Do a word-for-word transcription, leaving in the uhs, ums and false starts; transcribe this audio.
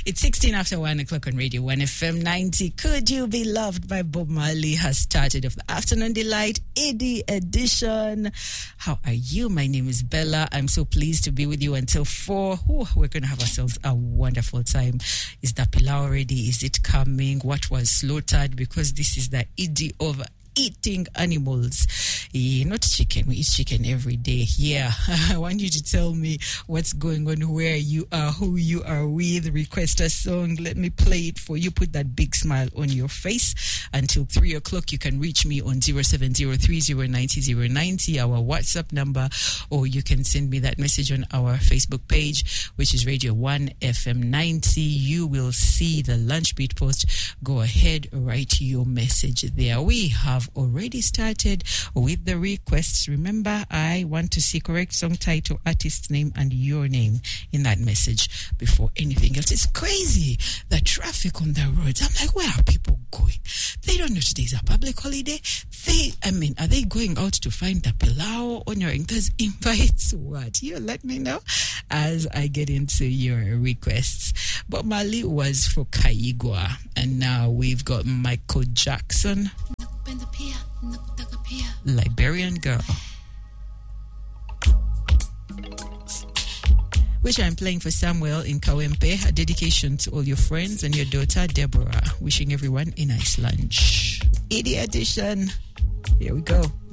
It's sixteen after one o'clock on Radio one F M ninety. Could You Be Loved by Bob Marley has started of the Afternoon Delight Eddie edition. How are you? My name is Bella. I'm so pleased to be with you until four. Ooh, we're going to have ourselves a wonderful time. Is that pilau ready? Is it coming? What was slaughtered? Because this is the Eddie of eating animals. Yeah, not chicken. We eat chicken every day. Yeah. I want you to tell me what's going on, where you are, who you are with. Request a song. Let me play it for you. Put that big smile on your face. Until three o'clock, you can reach me on zero seven zero three zero nine zero zero nine zero, our WhatsApp number, or you can send me that message on our Facebook page, which is Radio one F M ninety. You will see the lunch beat post. Go ahead, write your message there. We have already started with the requests. Remember, I want to see correct song title, artist name, and your name in that message before anything else. It's crazy, the traffic on the roads. I'm like, where are people going? They don't know today's a public holiday. They, I mean, are they going out to find the pilau, honoring those invites? What? You let me know as I get into your requests. But Mali was for Kaigwa, and now we've got Michael Jackson, Liberian Girl, which I'm playing for Samuel in Kawempe, a dedication to all your friends and your daughter Deborah. Wishing everyone a nice lunch. Eddie edition. Here we go.